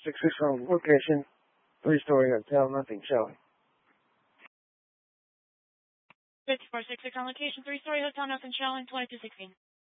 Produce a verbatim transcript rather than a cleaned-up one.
six six home location, three-story hotel, nothing showing. fifty-four sixty-six on location, three-story hotel, nothing showing, twenty-two sixteen.